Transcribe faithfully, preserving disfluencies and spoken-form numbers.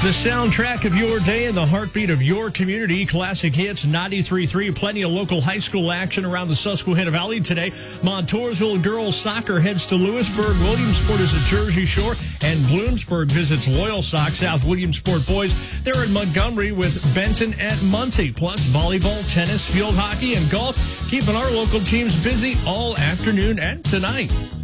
The soundtrack of your day and the heartbeat of your community. Classic Hits ninety-three point three. Plenty of local high school action around the Susquehanna Valley today. Montoursville girls soccer heads to Lewisburg. Williamsport is at Jersey Shore. And Bloomsburg visits Loyal Sock. South Williamsport boys, they're in Montgomery with Benton at Muncie. Plus volleyball, tennis, field hockey, and golf. Keeping our local teams busy all afternoon and tonight.